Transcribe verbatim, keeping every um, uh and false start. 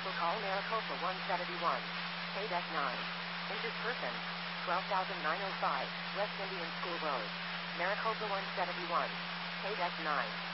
will call Maricopa one seventy-one. Paid at nine. Injured person. twelve thousand nine hundred five, West Indian School Road. Maricopa one seventy-one. Paid at nine.